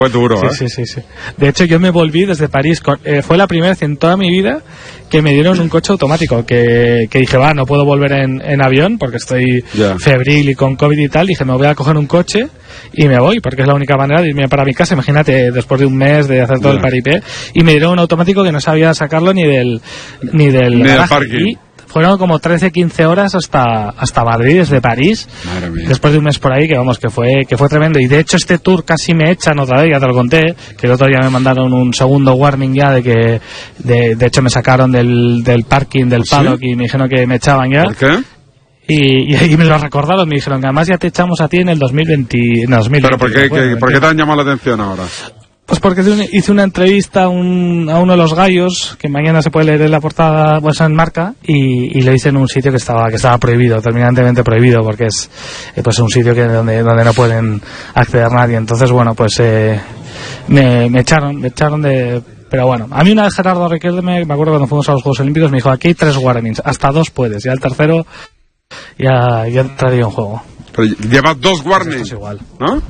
Fue duro, sí. De hecho, yo me volví desde París. Fue la primera vez en toda mi vida que me dieron un coche automático. Que dije, no puedo volver en avión porque estoy febril y con COVID y tal. Dije, me voy a coger un coche y me voy, porque es la única manera de irme para mi casa. Imagínate, después de un mes de hacer todo el paripé. Y me dieron un automático que no sabía sacarlo ni del parking. Fueron como 13-15 horas hasta Madrid, desde París, después de un mes por ahí, que fue tremendo. Y de hecho este tour casi me echan otra vez, ya te lo conté, que el otro día me mandaron un segundo warning ya de que, de hecho me sacaron del parking, del paddock, y me dijeron que me echaban ya. ¿Por qué? Y me lo recordaron, me dijeron que además ya te echamos a ti en el 2020. ¿Pero por qué te han llamado la atención ahora? Pues porque hice una entrevista a uno de los gallos, que mañana se puede leer en la portada, pues en Marca, y lo hice en un sitio que estaba prohibido, terminantemente prohibido, porque es pues un sitio donde no pueden acceder nadie. Entonces, bueno, pues me echaron de... Pero bueno, a mí una vez Gerardo Riquelme, me acuerdo cuando fuimos a los Juegos Olímpicos, me dijo, aquí hay 3 warnings, hasta 2 puedes, ya el tercero ya entraría en juego. Pero llevas 2 warnings, pues es igual, ¿no?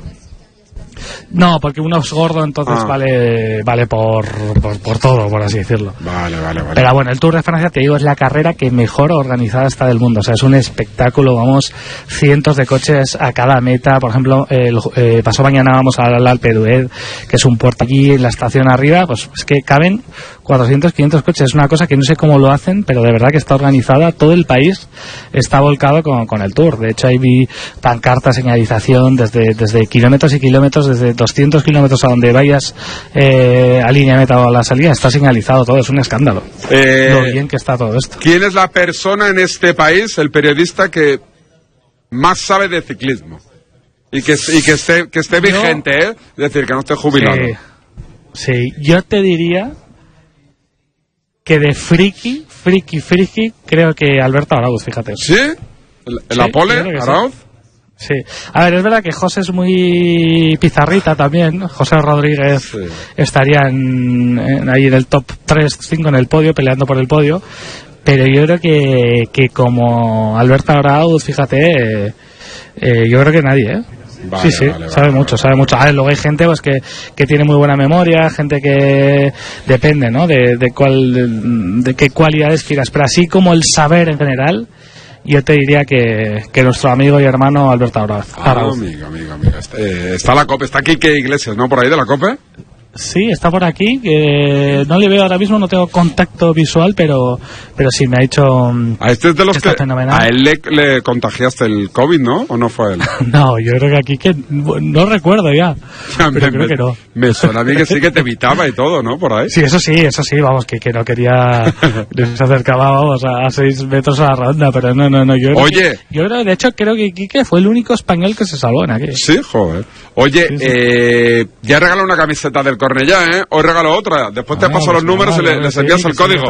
No, porque uno es gordo, entonces vale por todo, por así decirlo. Vale. Pero bueno, el Tour de Francia, te digo, es la carrera que mejor organizada está del mundo. O sea, es un espectáculo, vamos, cientos de coches a cada meta. Por ejemplo, pasó mañana, vamos al Alpe d'Huez, que es un puerto aquí en la estación arriba, pues es que caben 400, 500 coches. Es una cosa que no sé cómo lo hacen, pero de verdad que está organizada. Todo el país está volcado con el Tour. De hecho, ahí vi pancartas, señalización desde kilómetros y kilómetros, desde 200 kilómetros a donde vayas a línea meta o a la salida, está señalizado todo. Es un escándalo lo bien que está todo esto. ¿Quién es la persona en este país, el periodista, que más sabe de ciclismo? Y que esté vigente, ¿eh? Es decir, que no esté jubilado. Sí, yo te diría que de friki, creo que Alberto Arauz, fíjate. ¿Sí? ¿La pole, Arauz? Sí. A ver, es verdad que José es muy pizarrita también. José Rodríguez estaría ahí en el top 3-5 en el podio, peleando por el podio. Pero yo creo que como Alberto Arauz, fíjate, yo creo que nadie, ¿eh? Vale, sabe mucho. A ver, luego hay gente pues que tiene muy buena memoria, gente que depende, ¿no? De qué cualidades quieras, pero así como el saber en general, yo te diría que nuestro amigo y hermano Alberto Arauz. Amigo. Está la COPE, está Quique Iglesias, ¿no? Por ahí de la COPE. Sí, está por aquí, que no le veo ahora mismo, no tengo contacto visual, pero sí me ha dicho. A este es de los que fenomenal. A él le contagiaste el COVID, ¿no? ¿O no fue él? No, yo creo que aquí no recuerdo ya. Pero creo que no. Me suena a mí que sí que te evitaba y todo, ¿no? Por ahí. Sí, eso sí, vamos, que no quería. Se acercaba, vamos, a 6 metros a la ronda, pero no. Oye. Yo de hecho creo que Quique fue el único español que se salvó en aquello. Sí, joder. Oye, sí. Ya regaló una camiseta del Cornellá, ¿eh? Hoy regalo otra. Después te paso los números y les envías el código.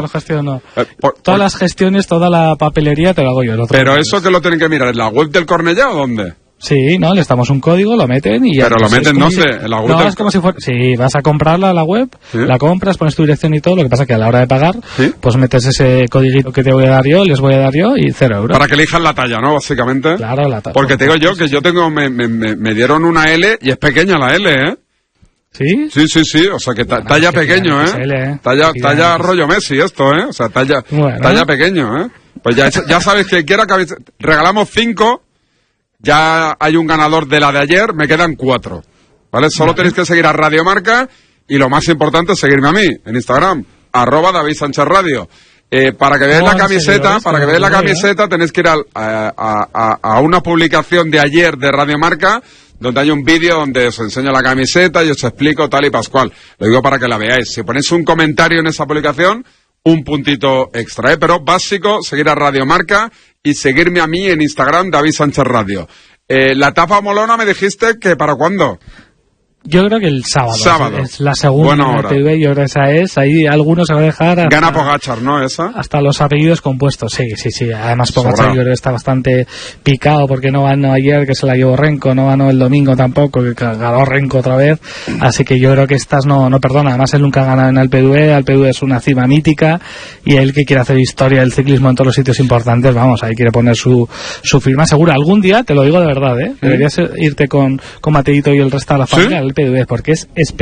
Todas las gestiones, toda la papelería te lo hago yo. Pero eso que lo tienen que mirar, ¿en la web del Cornellá o dónde? Sí, no, les damos un código, lo meten y ya. Pero lo meten, no sé, en la web. No, es como si fuera. Sí, vas a comprarla a la web, la compras, pones tu dirección y todo. Lo que pasa que a la hora de pagar, pues metes ese codiguito que te voy a dar yo, les voy a dar yo y 0 euros. Para que elijan la talla, ¿no? Básicamente. Claro, la talla. Porque te digo yo que yo tengo, me dieron una L y es pequeña la L, ¿eh? ¿Sí? Sí, o sea que talla pequeño, ¿eh? Talla rollo Messi esto, ¿eh? O sea, talla pequeño, ¿eh? Pues ya sabes que quiera que regalamos 5, ya hay un ganador de la de ayer, me quedan 4, ¿vale? Solo tenéis que seguir a Radio Marca y lo más importante es seguirme a mí en Instagram, @DavidSánchezRadio. Para que veáis la camiseta, tenéis que ir a una publicación de ayer de Radio Marca, donde hay un vídeo donde os enseño la camiseta y os explico tal y pascual. Lo digo para que la veáis. Si ponéis un comentario en esa publicación, un puntito extra, ¿eh? Pero básico, seguir a Radio Marca y seguirme a mí en Instagram, David Sánchez Radio. La tapa molona me dijiste que ¿para cuándo? Yo creo que el sábado. Es la segunda en TV, yo creo que esa es. Ahí algunos se va a dejar. Gana Pogačar, ¿no? Esa. Hasta los apellidos compuestos, sí. Además, Pogačar yo creo que está bastante picado porque no ganó ayer, que se la llevó Renko, no ganó el domingo tampoco, que ganó Renko otra vez. Así que yo creo que estas no perdona. Además, él nunca ha ganado en Alpe d'Huez. Alpe d'Huez es una cima mítica y él que quiere hacer historia del ciclismo en todos los sitios importantes, vamos, ahí quiere poner su firma segura. Algún día, te lo digo de verdad, ¿eh? Deberías irte con Mateito y el resto de la familia. Alpe d'Huez, porque es